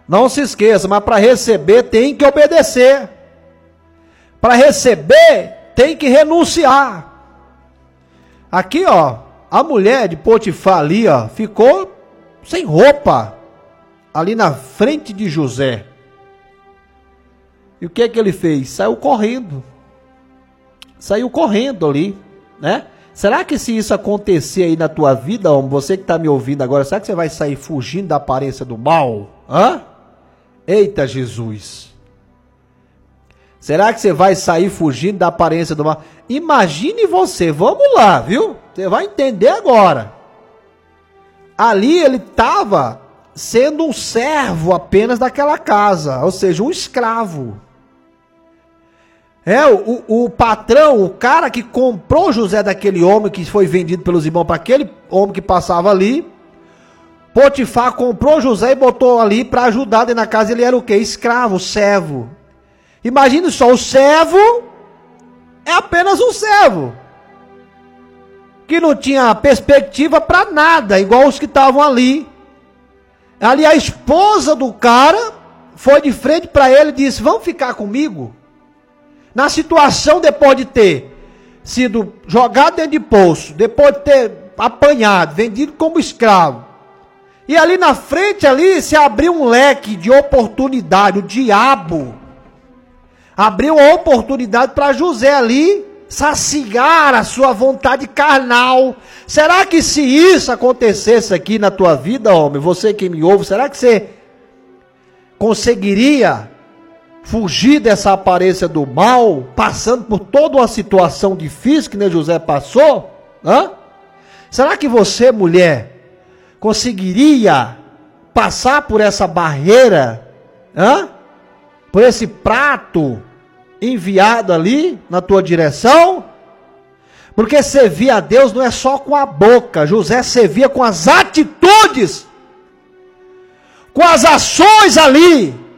Não se esqueça, mas para receber tem que obedecer. Para receber tem que renunciar. Aqui, ó, a mulher de Potifar ali, ó, ficou sem roupa ali na frente de José. E o que é que ele fez? Saiu correndo. Saiu correndo ali, né? Será que se isso acontecer aí na tua vida, homem, você que está me ouvindo agora, será que você vai sair fugindo da aparência do mal? Hã? Eita Jesus! Será que você vai sair fugindo da aparência do mal? Imagine você, vamos lá, viu? Você vai entender agora. Ali ele estava sendo um servo apenas daquela casa, ou seja, um escravo. O patrão, o cara que comprou José daquele homem que foi vendido pelos irmãos para aquele homem que passava ali, Potifar comprou José e botou ali para ajudar dentro da casa. Ele era o quê? Escravo, servo. Imagine só, o servo é apenas um servo, que não tinha perspectiva para nada, igual os que estavam ali. Ali a esposa do cara foi de frente para ele e disse, vamos ficar comigo? Na situação, depois de ter sido jogado dentro de poço, depois de ter apanhado, vendido como escravo, e ali na frente ali se abriu um leque de oportunidade, o diabo abriu uma oportunidade para José ali saciar a sua vontade carnal. Será que se isso acontecesse aqui na tua vida, homem, você que me ouve, será que você conseguiria fugir dessa aparência do mal, passando por toda uma situação difícil que nem José passou? Hã? Será que você, mulher, conseguiria passar por essa barreira? Hã? Por esse prato enviado ali na tua direção? Porque servir a Deus não é só com a boca. José servia com as atitudes, com as ações ali.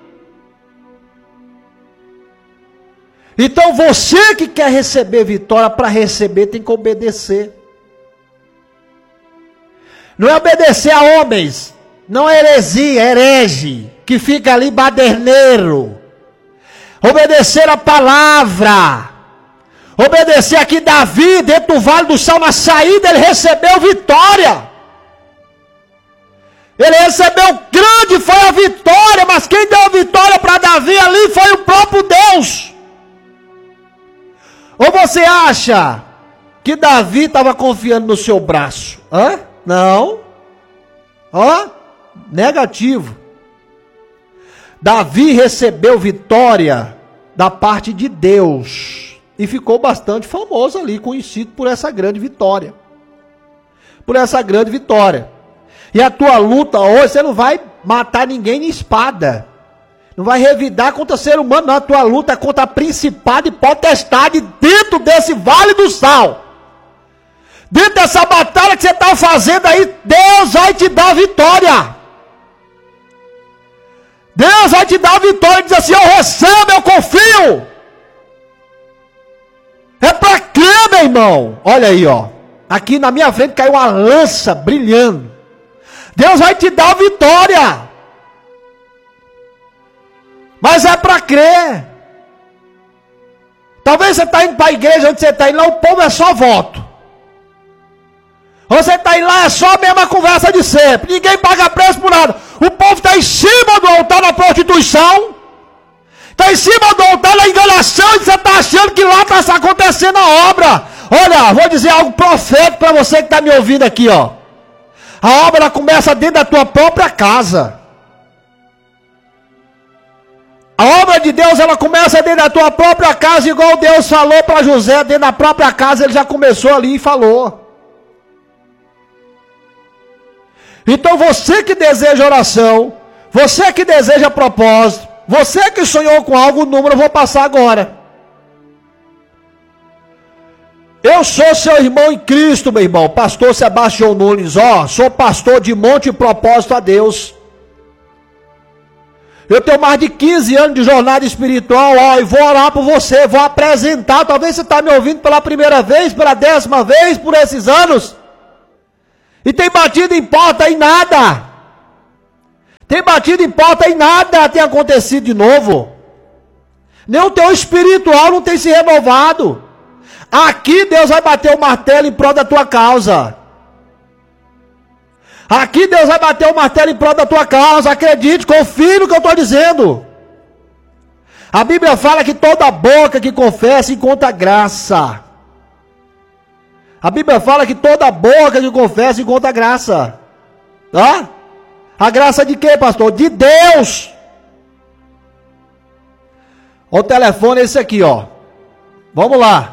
Então você que quer receber vitória, para receber tem que obedecer. Não é obedecer a homens, não é heresia, é herege, que fica ali baderneiro. Obedecer a palavra. Obedecer aqui Davi, dentro do vale do Sal, na saída ele recebeu vitória. Ele recebeu grande, foi a vitória, mas quem deu a vitória para Davi ali foi o próprio Deus. Ou você acha que Davi estava confiando no seu braço? Hã? Não. Ó, negativo. Davi recebeu vitória da parte de Deus e ficou bastante famoso ali, conhecido por essa grande vitória. Por essa grande vitória. E a tua luta hoje, você não vai matar ninguém em espada. Não vai revidar contra ser humano, não. A tua luta é contra a principado e potestade dentro desse vale do sal. Dentro dessa batalha que você está fazendo aí, Deus vai te dar vitória. Deus vai te dar a vitória e diz assim, eu recebo, eu confio. É para crer, meu irmão. Olha aí, ó. Aqui na minha frente caiu uma lança brilhando. Deus vai te dar a vitória. Mas é para crer. Talvez você está indo para a igreja onde você está indo lá, o povo é só voto. Você está indo lá, é só a mesma conversa de sempre. Ninguém paga preço por nada. O povo está em cima do altar da prostituição. Está em cima do altar da enganação. E você está achando que lá está acontecendo a obra. Olha, vou dizer algo profético para você que está me ouvindo aqui, ó. A obra começa dentro da tua própria casa. A obra de Deus, ela começa dentro da tua própria casa, igual Deus falou para José, dentro da própria casa, ele já começou ali e falou. Então você que deseja oração, você que deseja propósito, você que sonhou com algo, o número eu vou passar agora. Eu sou seu irmão em Cristo, meu irmão, pastor Sebastião Nunes, ó, sou pastor de Monte Propósito a Deus. Eu tenho mais de 15 anos de jornada espiritual, ó, e vou orar por você, vou apresentar, talvez você está me ouvindo pela primeira vez, pela 10ª vez, por esses anos, e tem batido em porta e nada, Tem batido em porta e nada tem acontecido de novo. Nem o teu espiritual não tem se renovado. Aqui Deus vai bater o martelo em prol da tua causa. Aqui Deus vai bater o martelo em prol da tua causa. Acredite, confie no que eu estou dizendo. A Bíblia fala que toda boca que confessa encontra graça. A Bíblia fala que toda boca que confessa encontra graça. Tá? A graça de quê, pastor? De Deus. O telefone é esse aqui, ó. Vamos lá.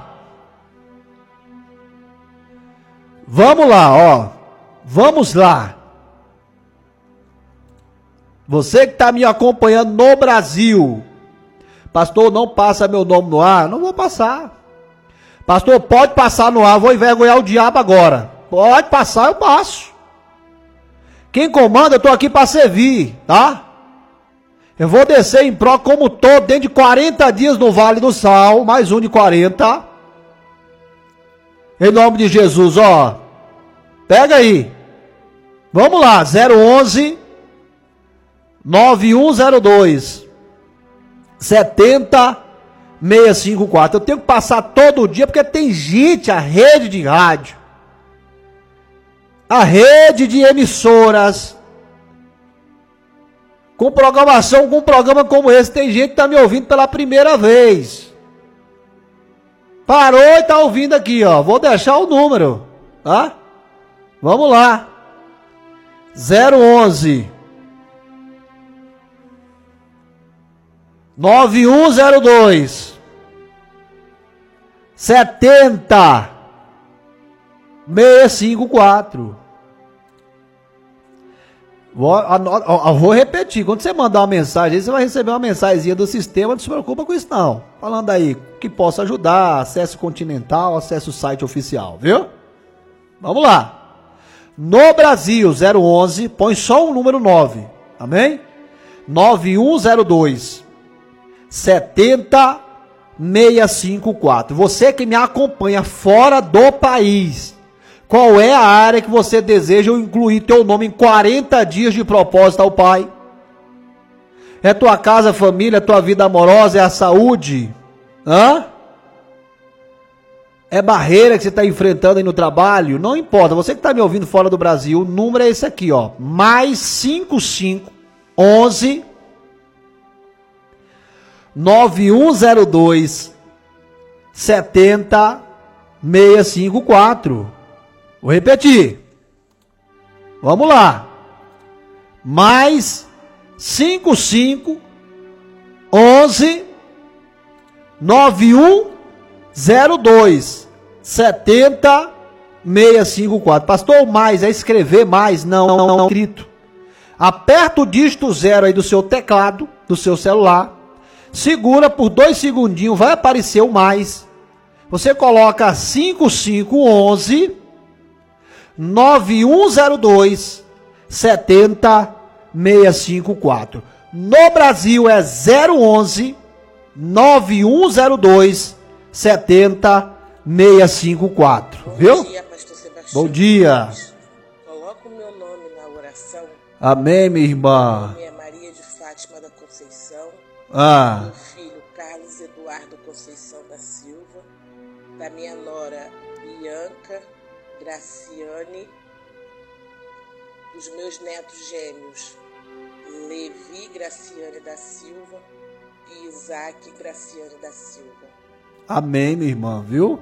Vamos lá, ó. Vamos lá. Você que está me acompanhando no Brasil. Pastor, não passa meu nome no ar? Não vou passar. Pastor, pode passar no ar, vou envergonhar o diabo agora. Pode passar, eu passo. Quem comanda, eu estou aqui para servir, tá? Eu vou descer em pró como todo, dentro de 40 dias no Vale do Sal, mais um de 40. Em nome de Jesus, ó. Pega aí. Vamos lá, 011 9102 70654. Eu tenho que passar todo dia porque tem gente, a rede de rádio, a rede de emissoras, com programação, com um programa como esse, tem gente que está me ouvindo pela primeira vez. Parou e está ouvindo aqui, ó. Vou deixar o número, tá? Vamos lá. 011 9102 70654. Vou repetir. Quando você mandar uma mensagem, você vai receber uma mensagenzinha do sistema. Não se preocupa com isso não. Falando aí que possa ajudar, acesso Continental, acesso o site oficial, viu? Vamos lá. No Brasil, 011, põe só o número 9, amém? 9102 70654. Você que me acompanha fora do país, qual é a área que você deseja eu incluir teu nome em 40 dias de propósito ao Pai? É tua casa, família, tua vida amorosa, é a saúde? Hã? É barreira que você está enfrentando aí no trabalho? Não importa, você que está me ouvindo fora do Brasil, o número é esse aqui, ó. Mais 5511 9102 70654. Vou repetir. Vamos lá. Mais 5511 9102 70654. Pastor, mais é escrever mais? Não escrito. Aperta o dígito 0 aí do seu teclado, do seu celular. Segura por 2 segundinhos, vai aparecer o mais. Você coloca 5511 9102 70654. No Brasil é 011 9102 70654. Viu? Bom dia, pastor Sebastião. Bom dia. Coloca o meu nome na oração. Amém, minha irmã. Meu nome é Maria de Fátima da Conceição. Meu filho Carlos Eduardo Conceição da Silva. Da minha nora Bianca Graciane. Dos meus netos gêmeos Levi Graciane da Silva e Isaac Graciane da Silva. Amém, minha irmã, viu?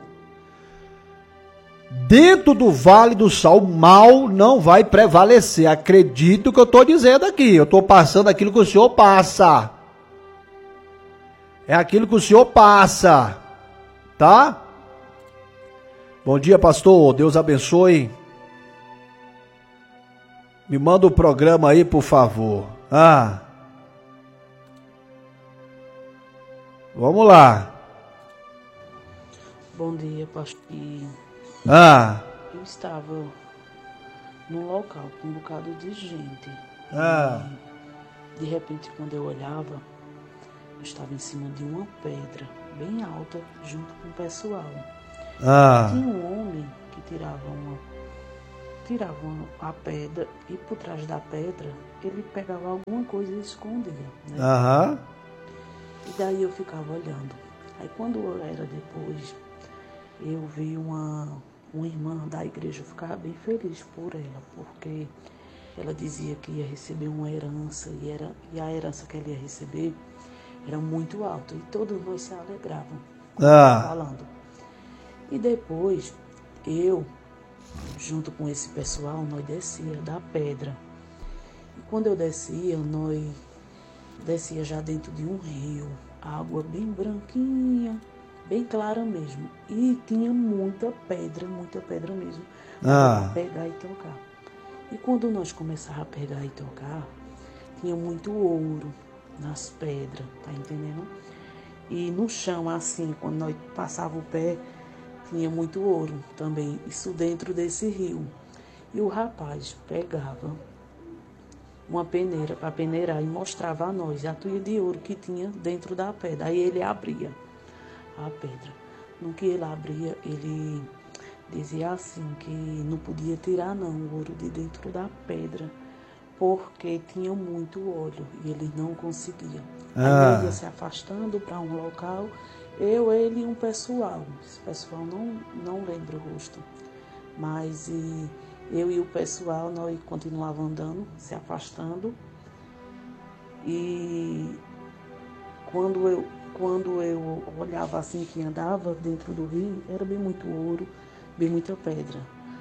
Dentro do Vale do Sal, o mal não vai prevalecer. Acredito que eu estou dizendo aqui. Eu estou passando aquilo que o Senhor passa. É aquilo que o Senhor passa. Tá? Bom dia, pastor. Deus abençoe. Me manda o programa aí, por favor. Vamos lá. Bom dia, pastor. Eu estava num local com um bocado de gente. E, de repente, quando eu olhava, eu estava em cima de uma pedra bem alta, junto com o pessoal. Tinha um homem que tirava tiravam a pedra e por trás da pedra ele pegava alguma coisa e escondia, né? Aham. E daí eu ficava olhando. Aí quando era depois, eu vi uma irmã da igreja, eu ficava bem feliz por ela, porque ela dizia que ia receber uma herança, e a herança que ela ia receber era muito alta, e todos nós se alegravam falando. E depois, eu, junto com esse pessoal, nós descia da pedra. E quando eu descia, nós descia já dentro de um rio, água bem branquinha, bem clara mesmo. E tinha muita pedra mesmo, para pegar e tocar. E quando nós começávamos a pegar e tocar, tinha muito ouro nas pedras, tá entendendo? E no chão, assim, quando nós passava o pé, tinha muito ouro também, isso dentro desse rio. E o rapaz pegava uma peneira para peneirar e mostrava a nós a tuia de ouro que tinha dentro da pedra. Aí ele abria a pedra. No que ele abria, ele dizia assim que não podia tirar não o ouro de dentro da pedra, porque tinha muito óleo e ele não conseguia. Aí ele ia se afastando para um local, ele e um pessoal. Esse pessoal não lembro o rosto, mas eu e o pessoal, nós continuávamos andando, se afastando. E quando eu olhava assim que andava dentro do rio, era bem muito ouro, bem muita pedra.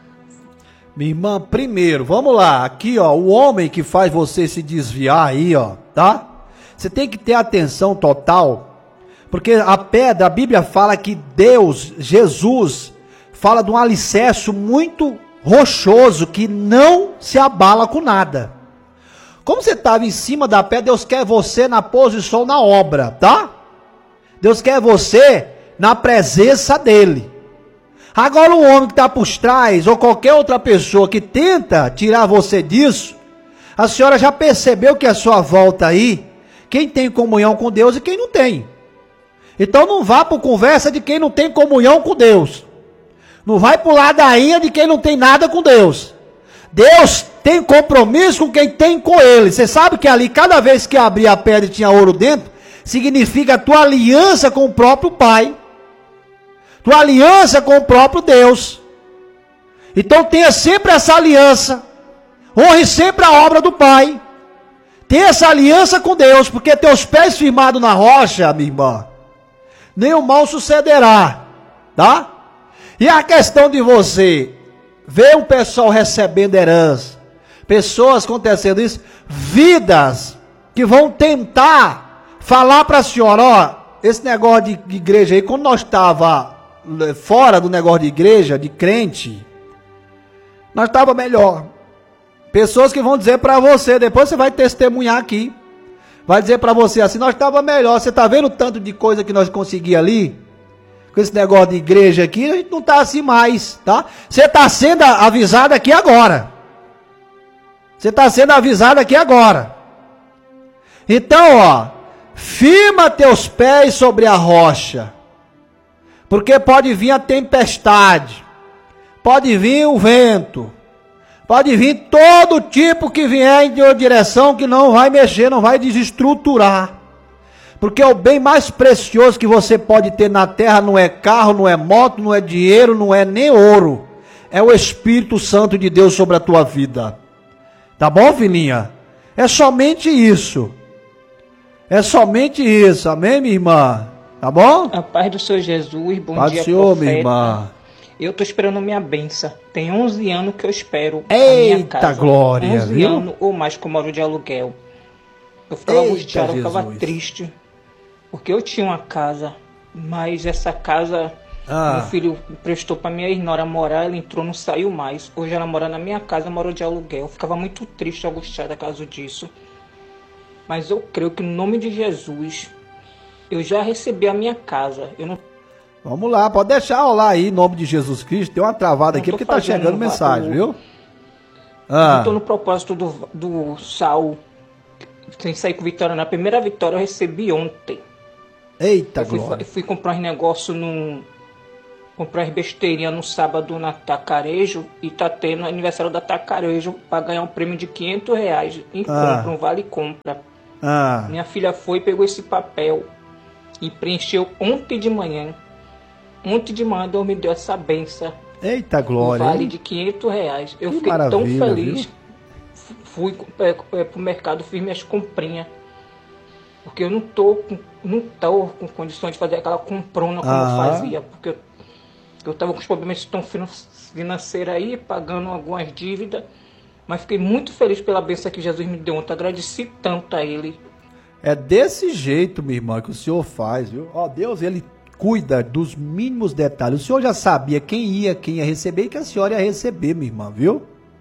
Minha irmã, primeiro, vamos lá, aqui ó, o homem que faz você se desviar aí ó, tá? Você tem que ter atenção total, porque a pedra, a Bíblia fala que Deus, Jesus, fala de um alicerce muito rochoso, que não se abala com nada. Como você estava em cima da pedra, Deus quer você na posição na obra, tá? Deus quer você na presença dele. Agora o homem que está por trás, ou qualquer outra pessoa que tenta tirar você disso, a senhora já percebeu que a sua volta aí, quem tem comunhão com Deus e quem não tem. Então não vá por conversa de quem não tem comunhão com Deus. Não vai por ladainha de quem não tem nada com Deus. Deus tem compromisso com quem tem com ele. Você sabe que ali, cada vez que abria a pedra e tinha ouro dentro, significa a tua aliança com o próprio Pai. Tua aliança com o próprio Deus. Então tenha sempre essa aliança. Honre sempre a obra do Pai. Tenha essa aliança com Deus, porque teus pés firmados na rocha, minha irmã, nenhum mal sucederá, tá? E a questão de você ver um pessoal recebendo herança, pessoas acontecendo isso, vidas que vão tentar falar para a senhora, ó, esse negócio de igreja aí, quando nós estava fora do negócio de igreja, de crente, nós estava melhor. Pessoas que vão dizer para você, depois você vai testemunhar aqui, vai dizer para você assim, nós estava melhor, você está vendo o tanto de coisa que nós conseguimos ali? Com esse negócio de igreja aqui, a gente não está assim mais, tá? Você está sendo avisado aqui agora. Você está sendo avisado aqui agora. Então, ó, firma teus pés sobre a rocha, porque pode vir a tempestade, pode vir o vento, pode vir todo tipo que vier em uma direção que não vai mexer, não vai desestruturar. Porque o bem mais precioso que você pode ter na terra não é carro, não é moto, não é dinheiro, não é nem ouro. É o Espírito Santo de Deus sobre a tua vida. Tá bom, filhinha? É somente isso. É somente isso. Amém, minha irmã? Tá bom? A paz do Senhor Jesus, bom paz dia, do Senhor, profeta. Minha irmã. Eu tô esperando minha benção. Tem 11 anos que eu espero a minha casa. Eita glória, 11 viu? anos ou mais que eu moro de aluguel. Eu ficava angustiado, eu ficava triste. Porque eu tinha uma casa, mas essa casa, meu filho prestou para minha nora morar, ela entrou, não saiu mais. Hoje ela mora na minha casa, morou de aluguel. Eu ficava muito triste, angustiado a causa disso. Mas eu creio que no nome de Jesus, eu já recebi a minha casa. Eu não... Vamos lá, pode deixar rolar aí, em nome de Jesus Cristo. Tem uma travada aqui, porque tá chegando mensagem, viu? Eu estou no propósito do Saul, sem sair com vitória. Na primeira vitória eu recebi ontem. Eita, glória. Eu fui comprar uns negócios comprei as besteirinhas no sábado na Tacarejo e tá tendo aniversário da Tacarejo para ganhar um prêmio de R$500 em compra, um vale compra. Minha filha foi e pegou esse papel e preencheu ontem de manhã. Ontem de manhã Deus me deu essa benção. Eita glória! Um vale de R$500. Eu fiquei tão feliz. Viu? Fui pro mercado, fiz minhas comprinhas. Porque eu não tô com condições de fazer aquela comprona como eu fazia. Porque eu tava com os problemas financeiros aí, pagando algumas dívidas. Mas fiquei muito feliz pela bênção que Jesus me deu ontem. Agradeci tanto a Ele. É desse jeito, minha irmã, que o Senhor faz, viu? Ó, Deus, Ele cuida dos mínimos detalhes. O Senhor já sabia quem ia receber e que a senhora ia receber, minha irmã, viu?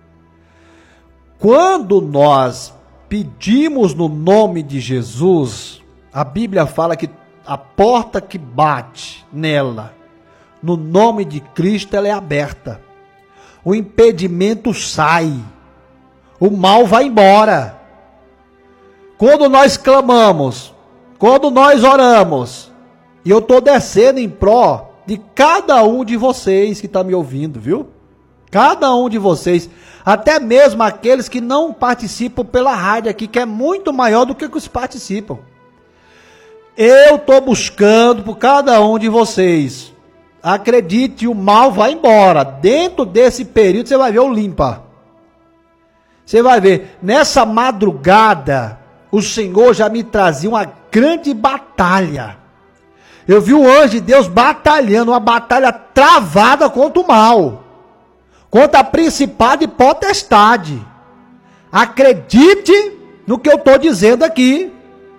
Quando nós pedimos no nome de Jesus, a Bíblia fala que a porta que bate nela, no nome de Cristo, ela é aberta. O impedimento sai. O mal vai embora. Quando nós clamamos, quando nós oramos, e eu estou descendo em pró de cada um de vocês que está me ouvindo, viu? Cada um de vocês, até mesmo aqueles que não participam pela rádio aqui, que é muito maior do que os participam. Eu estou buscando por cada um de vocês. Acredite, o mal vai embora. Dentro desse período você vai ver o limpa. Você vai ver, nessa madrugada, o Senhor já me trazia uma grande batalha. Eu vi o anjo de Deus batalhando, uma batalha travada contra o mal. Contra a principado e potestade. Acredite no que eu estou dizendo aqui.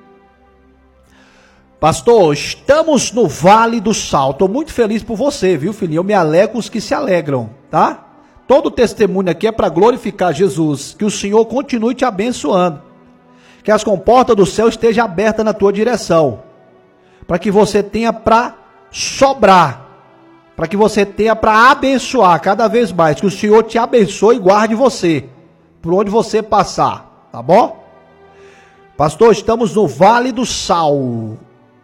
Pastor, estamos no Vale do Sal. Estou muito feliz por você, viu, filhinho? Eu me alegro com os que se alegram, tá? Todo testemunho aqui é para glorificar Jesus. Que o Senhor continue te abençoando. Que as comportas do céu estejam abertas na tua direção. Para que você tenha para sobrar. Para que você tenha para abençoar cada vez mais. Que o Senhor te abençoe e guarde você. Por onde você passar. Tá bom? Pastor, estamos no Vale do Sal.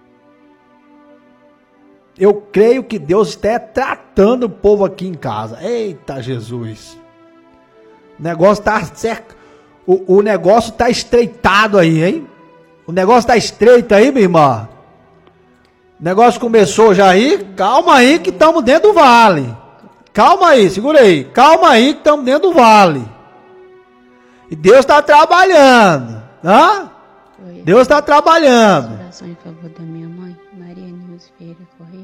Eu creio que Deus está tratando o povo aqui em casa. Eita Jesus. O negócio está certo. O negócio está estreitado aí, hein? O negócio está estreito aí, minha irmã. O negócio começou já aí. Calma aí que estamos dentro do vale. Calma aí, segura aí. Calma aí que estamos dentro do vale. E Deus está trabalhando. Hã? Deus está trabalhando. Oração em favor da minha mãe, Maria Nilce Ferreira Corrêa.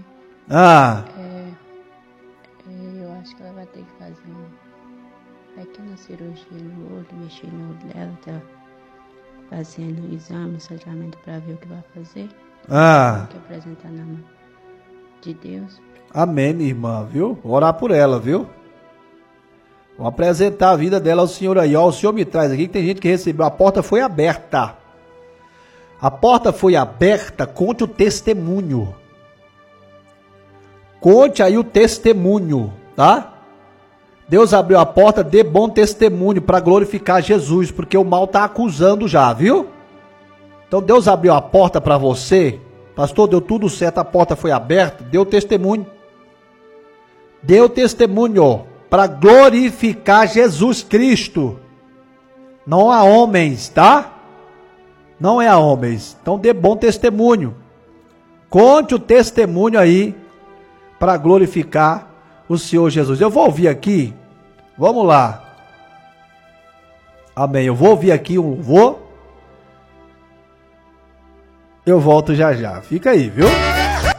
Eu acho que ela vai ter que fazer uma pequena cirurgia no olho, mexer no olho dela, tá fazendo um exame, um tratamento para ver o que vai fazer. Tem que apresentar na mão de Deus. Amém, minha irmã, viu? Vou orar por ela, viu? Vou apresentar a vida dela ao Senhor aí. Ó, o Senhor me traz aqui que tem gente que recebeu. A porta foi aberta. A porta foi aberta, conte o testemunho. Conte aí o testemunho, tá? Deus abriu a porta, dê bom testemunho para glorificar Jesus, porque o mal está acusando já, viu? Então Deus abriu a porta para você. Pastor, deu tudo certo, a porta foi aberta, deu testemunho. Deu testemunho para glorificar Jesus Cristo. Não há homens, tá? Não é a homens. Então dê bom testemunho. Conte o testemunho aí para glorificar o Senhor Jesus. Eu vou ouvir aqui. Vamos lá. Amém. Eu vou ouvir aqui um louvor. Eu volto já já. Fica aí, viu?